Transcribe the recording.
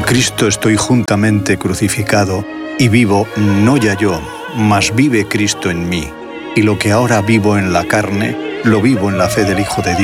Cristo estoy juntamente crucificado, y vivo no ya yo, mas vive Cristo en mí. Y lo que ahora vivo en la carne, lo vivo en la fe del Hijo de Dios,